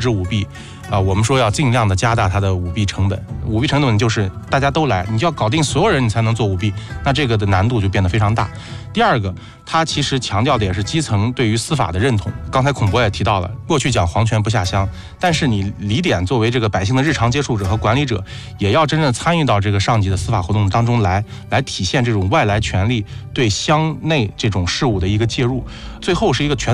制舞弊。我们说要尽量的加大它的舞弊成本。舞弊成本就是大家都来，你就要搞定所有人，你才能做舞弊，那这个的难度就变得非常大。第二个，它其实强调的也是基层对于司法的认同。刚才孔博也提到了，过去讲皇权不下乡，但是你李典作为这个百姓的日常接触者和管理者，也要真正参与到这个上级的司法活动当中来体现这种外来权力对乡内这种事务的一个介入。最后是一个全